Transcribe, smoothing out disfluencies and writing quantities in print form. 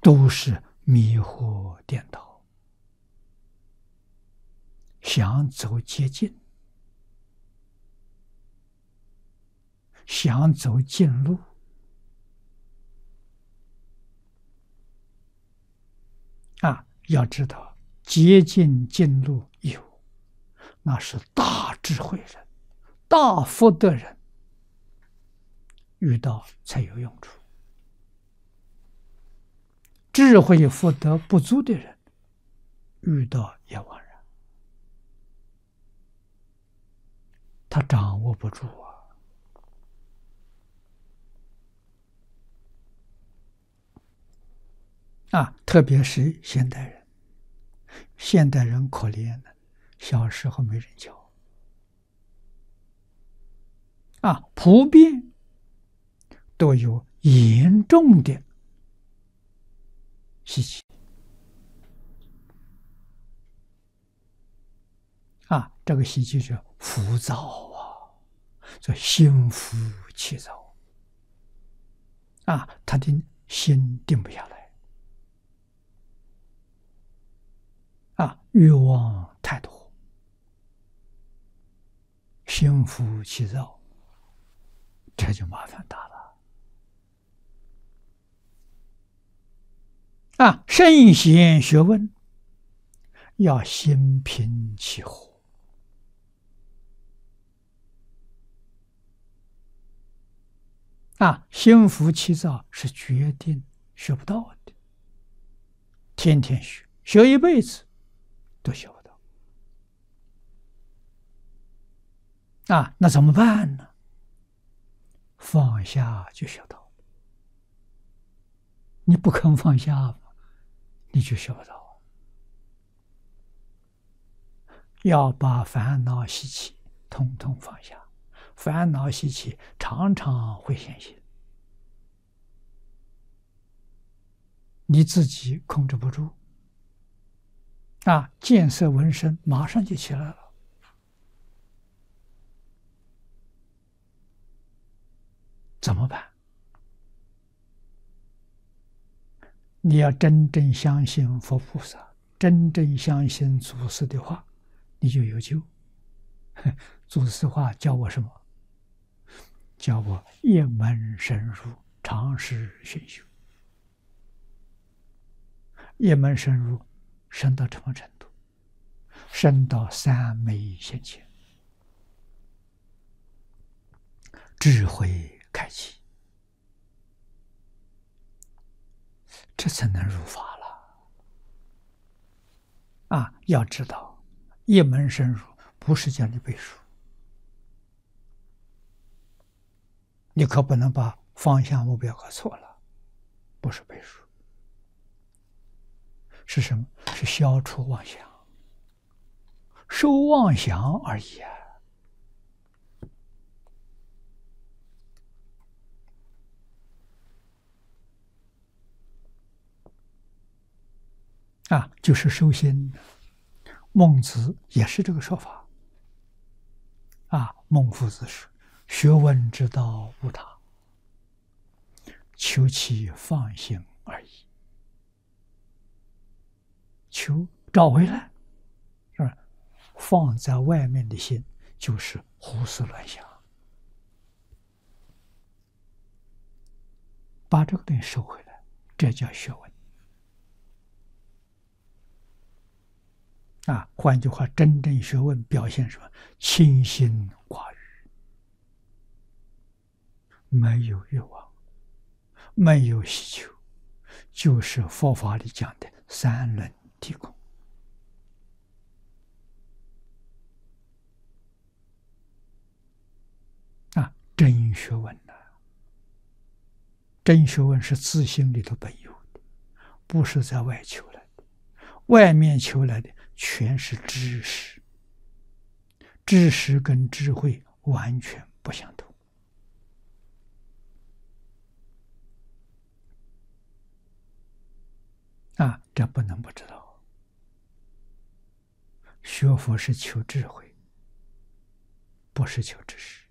都是迷惑颠倒，想走捷径，想走近路。要知道捷径近路有，那是大智慧人、大福德人遇到才有用处。智慧福德不足的人遇到也枉然，他掌握不住特别是现代人，现代人可怜了，小时候没人教普遍都有严重的习气这个习气叫浮躁叫心浮气躁他的心定不下来欲望太多，心浮气躁，这就麻烦大了圣贤学问要心平气和心浮气躁是决定学不到的，天天学，学一辈子都学不到那怎么办呢？放下就学到了，你不肯放下，你就学不到要把烦恼习气统统放下，烦恼习气常常会现行，你自己控制不住见色闻声马上就起来了，怎么办？你要真正相信佛菩萨，真正相信祖师的话，你就有救。祖师话教我什么？教我一门深入，长时熏修。一门深入，深到什么程度？深到三昧现前，智慧开启，这才能入法了。要知道，一门深入不是叫你背书，你可不能把方向目标搞错了，不是背书，是什么？是消除妄想，收妄想而已就是修心。孟子也是这个说法孟夫子说：“学问之道无他，求其放心而已。”求找回来，是吧？放在外面的心就是胡思乱想，把这个东西收回来，这叫学问。换句话，真正学问表现什么？清心寡欲，没有欲望，没有希求，就是佛法里讲的三轮体空。真学问真学问是自心里头本有的，不是在外求来的。外面求来的全是知识，知识跟智慧完全不相同这不能不知道。学佛是求智慧，不是求知识。